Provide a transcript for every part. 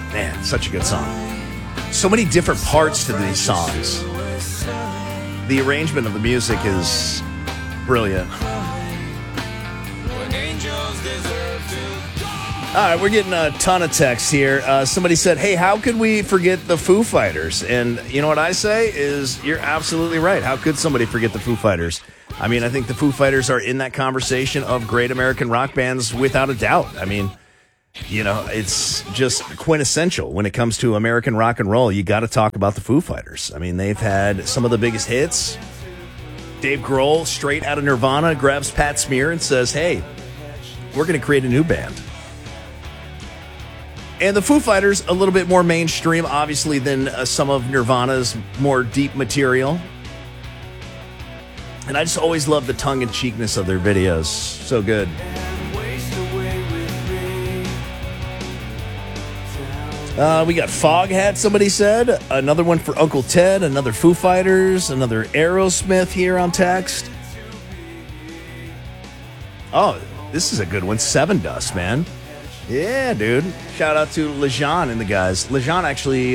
Man, such a good song. So many different parts to these songs. The arrangement of the music is brilliant. All right, we're getting a ton of texts here. Somebody said, hey, how could we forget the Foo Fighters? And you know what I say is you're absolutely right. How could somebody forget the Foo Fighters? I mean, I think the Foo Fighters are in that conversation of great American rock bands without a doubt. I mean, you know, it's just quintessential when it comes to American rock and roll. You got to talk about the Foo Fighters. I mean, they've had some of the biggest hits. Dave Grohl, straight out of Nirvana, grabs Pat Smear and says, hey, we're going to create a new band. And the Foo Fighters, a little bit more mainstream, obviously, than some of Nirvana's more deep material. And I just always love the tongue-in-cheekness of their videos. So good. We got Foghat, somebody said. Another one for Uncle Ted. Another Foo Fighters. Another Aerosmith here on text. Oh, this is a good one. Seven Dust, man. Yeah, dude. Shout out to Lejean and the guys. Lejean actually,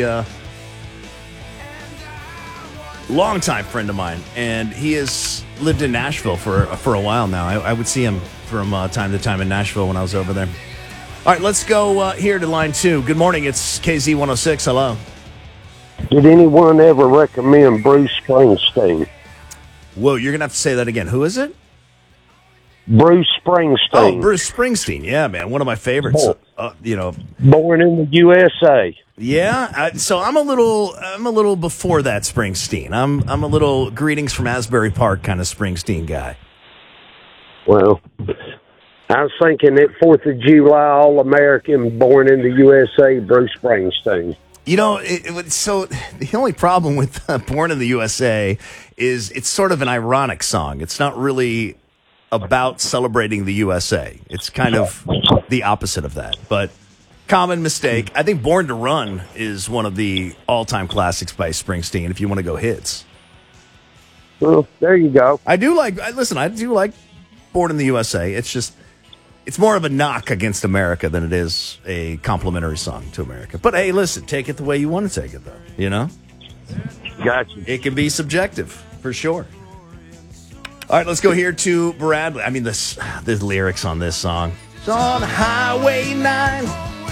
longtime friend of mine, and he has lived in Nashville for a while now. I would see him from time to time in Nashville when I was over there. All right, let's go here to line 2. Good morning. It's KZ106. Hello. Did anyone ever recommend Bruce Springsteen? Whoa, you're going to have to say that again. Who is it? Bruce Springsteen. Oh, Bruce Springsteen. Yeah, man. One of my favorites. Born in the USA. Yeah. So I'm a little before that Springsteen. I'm a little Greetings from Asbury Park kind of Springsteen guy. Well, I was thinking that 4th of July All-American, born in the USA, Bruce Springsteen. You know, so the only problem with Born in the USA is it's sort of an ironic song. It's not really about celebrating the USA. It's kind of the opposite of that, but common mistake. I think Born to Run is one of the all-time classics by Springsteen, if you want to go hits. Well, there you go. I do like Born in the USA. It's just, it's more of a knock against America than it is a complimentary song to America. But hey, listen, take it the way you want to take it, though, you know? Gotcha. It can be subjective, for sure. All right, let's go here to Bradley. I mean, the lyrics on this song. It's on Highway 9,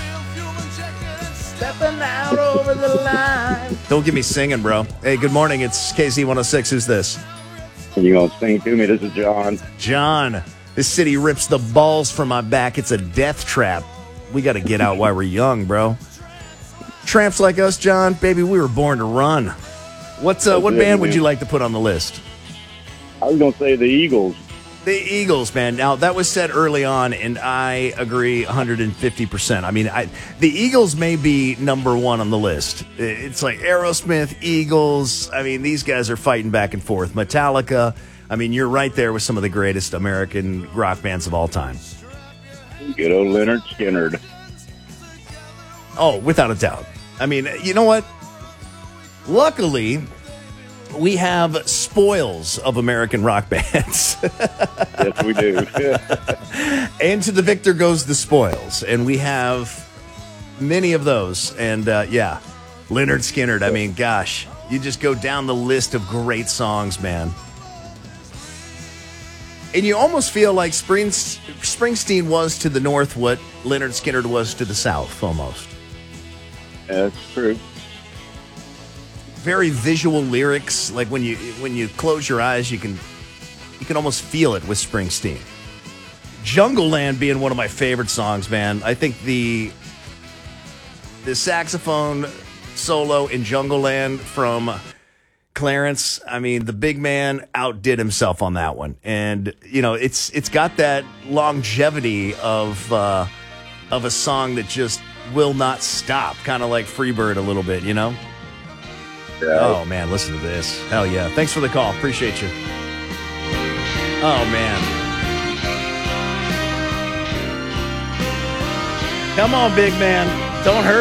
stepping out over the line. Don't get me singing, bro. Hey, good morning. It's KZ106. Who's this? You gonna sing to me? This is John. John, this city rips the balls from my back. It's a death trap. We got to get out while we're young, bro. Tramps like us, John, baby, we were born to run. What band would you like to put on the list? I was going to say the Eagles. The Eagles, man. Now, that was said early on, and I agree 150%. I mean, the Eagles may be number one on the list. It's like Aerosmith, Eagles. I mean, these guys are fighting back and forth. Metallica. I mean, you're right there with some of the greatest American rock bands of all time. Good old Leonard Skinner. Oh, without a doubt. I mean, you know what? Luckily, we have spoils of American rock bands. Yes, we do. And to the victor goes the spoils. And we have many of those. And, yeah, Leonard Skinner. I mean, gosh, you just go down the list of great songs, man. And you almost feel like Springsteen was to the north what Leonard Skinner was to the south, almost. That's true. Very visual lyrics. Like when you close your eyes, you can almost feel it with Springsteen. Jungle Land being one of my favorite songs, man. I think the saxophone solo in Jungle Land from Clarence, I mean, the big man outdid himself on that one. And, you know, it's got that longevity of a song that just will not stop, kind of like Freebird a little bit, you know? Yeah. Oh, man, listen to this. Hell yeah. Thanks for the call. Appreciate you. Oh, man. Come on, big man. Don't hurt